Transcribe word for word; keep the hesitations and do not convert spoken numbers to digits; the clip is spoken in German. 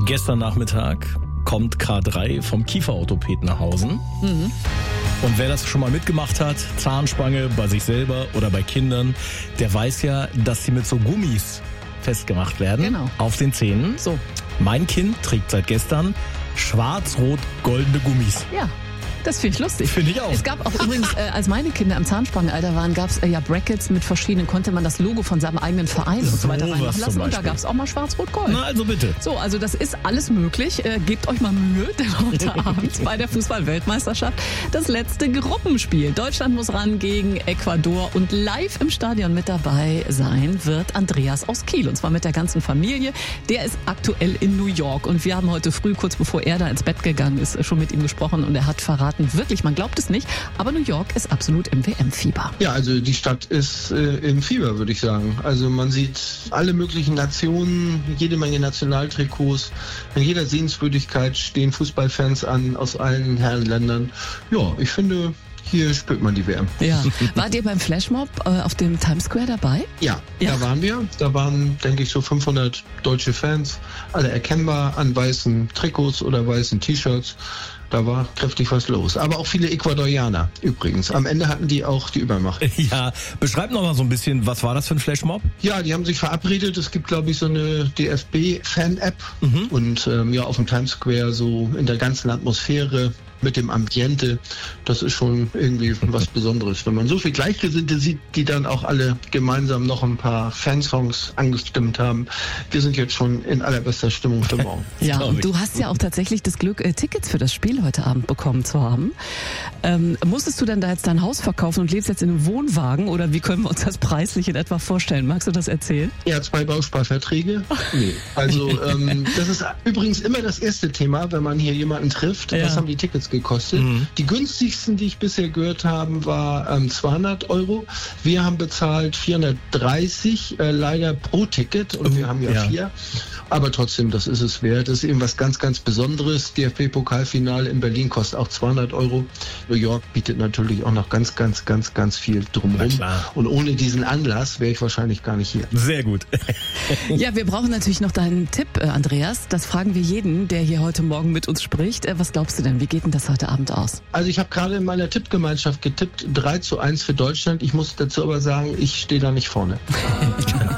Gestern Nachmittag kommt K drei vom Kieferorthopäden nach Hause. Mhm. Und wer das schon mal mitgemacht hat, Zahnspange bei sich selber oder bei Kindern, der weiß ja, dass sie mit so Gummis festgemacht werden. Genau. Auf den Zähnen. So. Mein Kind trägt seit gestern schwarz-rot-goldene Gummis. Ja. Das finde ich lustig. Finde ich auch. Es gab auch übrigens, äh, als meine Kinder im Zahnspangenalter waren, gab es äh, ja Brackets mit verschiedenen, konnte man das Logo von seinem eigenen Verein und so weiter So reinmachen was lassen. zum Und da Beispiel. gab es auch mal schwarz-rot-gold. Na, also bitte. So, also das ist alles möglich. Äh, gebt euch mal Mühe, denn heute Abend bei der Fußball-Weltmeisterschaft das letzte Gruppenspiel. Deutschland muss ran gegen Ecuador und live im Stadion mit dabei sein wird Andreas aus Kiel. Und zwar mit der ganzen Familie. Der ist aktuell in New York und wir haben heute früh, kurz bevor er da ins Bett gegangen ist, schon mit ihm gesprochen und er hat verraten, wirklich, man glaubt es nicht, aber New York ist absolut im W M-Fieber. Ja, also die Stadt ist äh, im Fieber, würde ich sagen. Also man sieht alle möglichen Nationen, jede Menge Nationaltrikots. In jeder Sehenswürdigkeit stehen Fußballfans an aus allen Herrenländern. Ja, ich finde, hier spürt man die W M. Ja. Wart ihr beim Flashmob äh, auf dem Times Square dabei? Ja, Ja. da waren wir. Da waren, denke ich, so fünfhundert deutsche Fans, alle erkennbar an weißen Trikots oder weißen T-Shirts. Da war kräftig was los. Aber auch viele Ecuadorianer übrigens. Am Ende hatten die auch die Übermacht. Ja, beschreib noch mal so ein bisschen, was war das für ein Flashmob? Ja, die haben sich verabredet. Es gibt, glaube ich, so eine D F B-Fan-App. Mhm. Und ähm, ja, auf dem Times Square so in der ganzen Atmosphäre mit dem Ambiente. Das ist schon irgendwie was Besonderes. Wenn man so viel Gleichgesinnte sieht, die dann auch alle gemeinsam noch ein paar Fansongs angestimmt haben. Wir sind jetzt schon in allerbester Stimmung für morgen. Ja, Glaub und ich. du hast ja auch tatsächlich das Glück, äh, Tickets für das Spiel heute Abend bekommen zu haben. Ähm, musstest du denn da jetzt dein Haus verkaufen und lebst jetzt in einem Wohnwagen oder wie können wir uns das preislich in etwa vorstellen? Magst du das erzählen? Ja, zwei Bausparverträge. Nee. Also ähm, das ist übrigens immer das erste Thema, wenn man hier jemanden trifft. Ja. Was haben die Tickets gekostet? Mhm. Die günstigsten, die ich bisher gehört habe, war ähm, zweihundert Euro. Wir haben bezahlt vierhundertdreißig, äh, leider pro Ticket. Und wir haben ja, ja. vier. Aber trotzdem, das ist es wert. Das ist eben was ganz, ganz Besonderes. D F B-Pokalfinale in Berlin kostet auch zweihundert Euro. New York bietet natürlich auch noch ganz, ganz, ganz, ganz viel Na drumherum. klar. Und ohne diesen Anlass wäre ich wahrscheinlich gar nicht hier. Sehr gut. Ja, wir brauchen natürlich noch deinen Tipp, äh, Andreas. Das fragen wir jeden, der hier heute Morgen mit uns spricht. Äh, was glaubst du denn? Wie geht denn das heute Abend aus? Also ich habe gerade in meiner Tippgemeinschaft getippt, drei zu eins für Deutschland. Ich muss dazu aber sagen, ich stehe da nicht vorne.